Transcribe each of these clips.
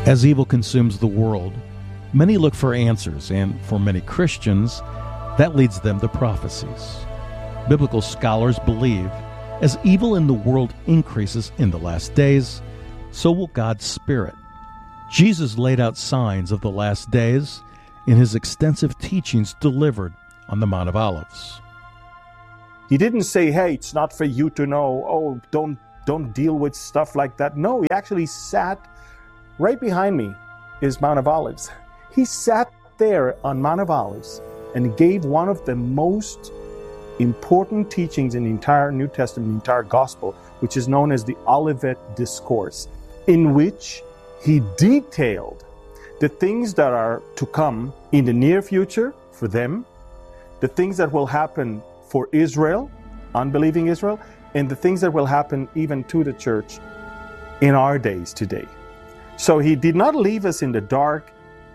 As evil consumes the world, many look for answers, and for many Christians, that leads them to prophecies. Biblical scholars believe, as evil in the world increases in the last days, so will God's Spirit. Jesus laid out signs of the last days in his extensive teachings delivered on the Mount of Olives. He didn't say, hey, it's not for you to know, oh, don't deal with stuff like that. No, he actually sat right behind me is Mount of Olives. He sat there on Mount of Olives and gave one of the most important teachings in the entire New Testament, the entire Gospel, which is known as the Olivet Discourse, in which he detailed the things that are to come in the near future for them, the things that will happen for Israel, unbelieving Israel, and the things that will happen even to the church in our days today. So he did not leave us in the dark.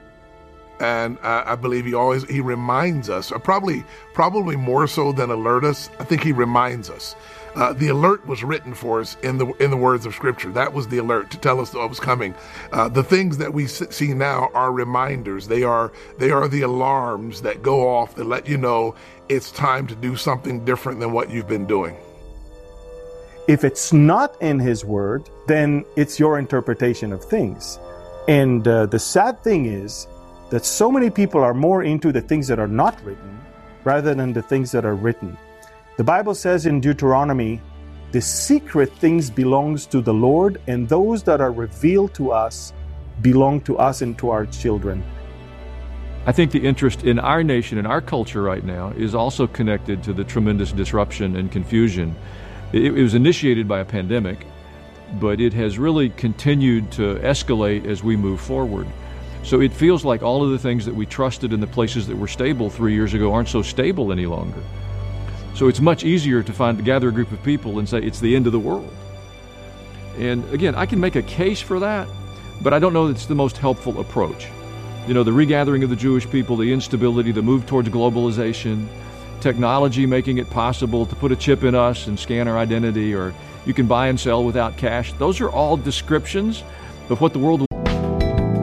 And I believe he reminds us, or probably more so than alert us. I think he reminds us. The alert was written for us in the words of Scripture. That was the alert to tell us what was coming. The things that we see now are reminders. They are the alarms that go off that let you know it's time to do something different than what you've been doing. If it's not in his word, then it's your interpretation of things. And the sad thing is that so many people are more into the things that are not written rather than the things that are written. The Bible says in Deuteronomy, the secret things belongs to the Lord, and those that are revealed to us belong to us and to our children. I think the interest in our nation and our culture right now is also connected to the tremendous disruption and confusion. It was initiated by a pandemic, but it has really continued to escalate as we move forward. So it feels like all of the things that we trusted in the places that were stable 3 years ago aren't so stable any longer. So it's much easier to gather a group of people and say it's the end of the world. And again, I can make a case for that, but I don't know that it's the most helpful approach. You know, the regathering of the Jewish people, the instability, the move towards globalization, technology making it possible to put a chip in us and scan our identity, or you can buy and sell without cash. Those are all descriptions of what the world